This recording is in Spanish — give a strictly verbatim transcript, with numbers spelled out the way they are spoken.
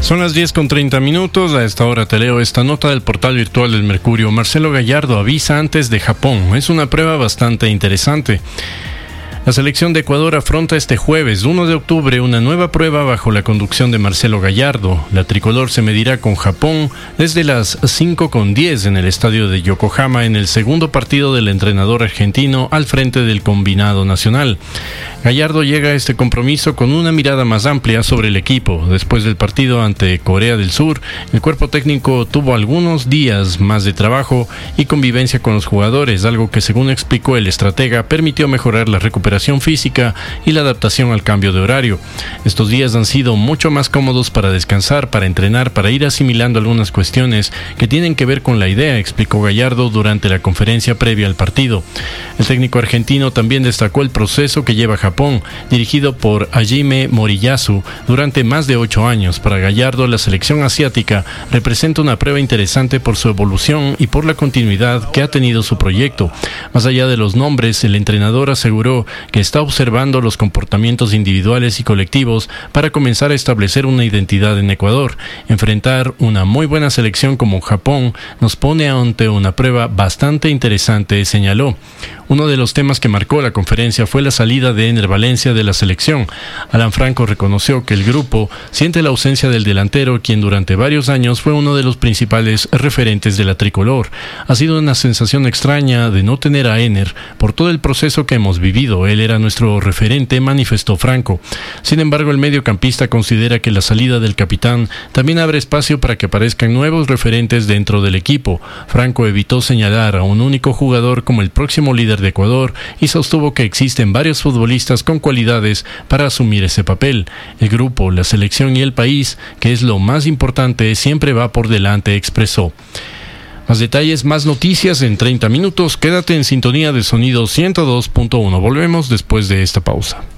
Son las diez con treinta minutos. A esta hora te leo esta nota del portal virtual del Mercurio. Marcelo Gallardo avisa antes de Japón. Es una prueba bastante interesante. La selección de Ecuador afronta este jueves, uno de octubre, una nueva prueba bajo la conducción de Marcelo Gallardo. La tricolor se medirá con Japón desde las cinco con diez en el estadio de Yokohama en el segundo partido del entrenador argentino al frente del combinado nacional. Gallardo llega a este compromiso con una mirada más amplia sobre el equipo. Después del partido ante Corea del Sur, el cuerpo técnico tuvo algunos días más de trabajo y convivencia con los jugadores, algo que, según explicó el estratega, permitió mejorar la recuperación física y la adaptación al cambio de horario. Estos días han sido mucho más cómodos para descansar, para entrenar, para ir asimilando algunas cuestiones que tienen que ver con la idea, explicó Gallardo durante la conferencia previa al partido. El técnico argentino también destacó el proceso que lleva Japón, dirigido por Hajime Moriyasu durante más de ocho años. Para Gallardo, la selección asiática representa una prueba interesante por su evolución y por la continuidad que ha tenido su proyecto. Más allá de los nombres, el entrenador aseguró que está observando los comportamientos individuales y colectivos para comenzar a establecer una identidad en Ecuador. Enfrentar una muy buena selección como Japón nos pone ante una prueba bastante interesante, señaló. Uno de los temas que marcó la conferencia fue la salida de Ener Valencia de la selección. Alan Franco reconoció que el grupo siente la ausencia del delantero, quien durante varios años fue uno de los principales referentes de la tricolor. Ha sido una sensación extraña de no tener a Ener por todo el proceso que hemos vivido. Él era nuestro referente, manifestó Franco. Sin embargo, el mediocampista considera que la salida del capitán también abre espacio para que aparezcan nuevos referentes dentro del equipo. Franco evitó señalar a un único jugador como el próximo líder de Ecuador y sostuvo que existen varios futbolistas con cualidades para asumir ese papel. El grupo, la selección y el país, que es lo más importante, siempre va por delante, expresó. Más detalles, más noticias en treinta minutos. Quédate en sintonía de Sonido ciento dos punto uno. Volvemos después de esta pausa.